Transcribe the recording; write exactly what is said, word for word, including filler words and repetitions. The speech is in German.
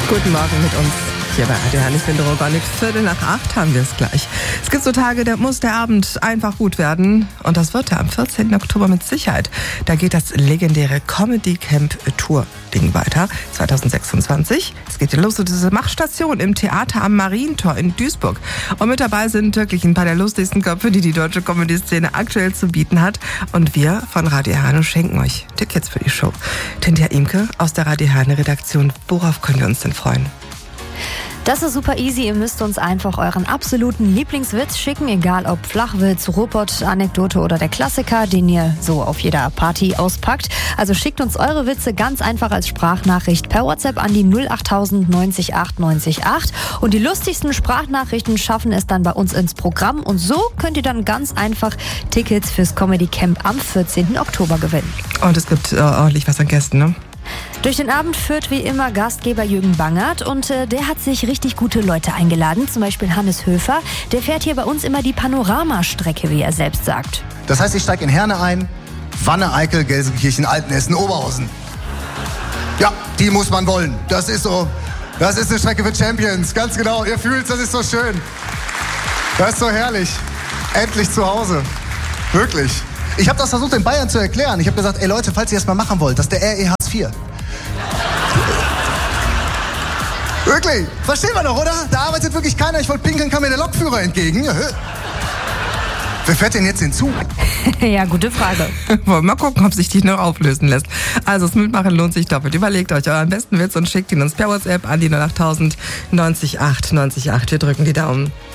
Guten Morgen mit uns hier bei A D H. Ich bin Doro Gornik. Viertel nach acht haben wir es gleich. Es gibt so Tage, da muss der Abend einfach gut werden. Und das wird er am vierzehnten Oktober mit Sicherheit. Da geht das legendäre Comedy Camp Tour Ding weiter. zwanzig sechsundzwanzig. Es geht los zu dieser Machtstation im Theater am Marientor in Duisburg. Und mit dabei sind wirklich ein paar der lustigsten Köpfe, die die deutsche Comedy-Szene aktuell zu bieten hat. Und wir von Radio Herne schenken euch Tickets für die Show. Tintia Imke aus der Radio Herne Redaktion. Worauf können wir uns denn freuen? Das ist super easy. Ihr müsst uns einfach euren absoluten Lieblingswitz schicken, egal ob Flachwitz, Ruhrpott, Anekdote oder der Klassiker, den ihr so auf jeder Party auspackt. Also schickt uns eure Witze ganz einfach als Sprachnachricht per WhatsApp an die null acht tausend neunzig acht neunzig acht. Und die lustigsten Sprachnachrichten schaffen es dann bei uns ins Programm. Und so könnt ihr dann ganz einfach Tickets fürs Comedy Camp am vierzehnten Oktober gewinnen. Und es gibt äh, ordentlich was an Gästen, ne? Durch den Abend führt wie immer Gastgeber Jürgen Bangert und äh, der hat sich richtig gute Leute eingeladen, zum Beispiel Hannes Höfer. Der fährt hier bei uns immer die Panoramastrecke, wie er selbst sagt. Das heißt, ich steige in Herne ein, Wanne, Eickel, Gelsenkirchen, Altenessen, Oberhausen. Ja, die muss man wollen. Das ist so, das ist eine Strecke für Champions, ganz genau. Ihr fühlt's, das ist so schön. Das ist so herrlich. Endlich zu Hause. Wirklich. Ich habe das versucht in Bayern zu erklären. Ich habe gesagt, ey Leute, falls ihr das mal machen wollt, das ist der R E Hartz vier. Wirklich? Verstehen wir doch, oder? Da arbeitet wirklich keiner. Ich wollte pinkeln, kam mir der Lokführer entgegen. Wer fährt denn jetzt hinzu? Ja, gute Frage. Wollen wir mal gucken, ob sich die noch auflösen lässt. Also das Mitmachen lohnt sich doppelt. Überlegt euch euren besten Witz und schickt ihn uns per WhatsApp an die null acht tausend neunzig acht neunzig acht. Wir drücken die Daumen.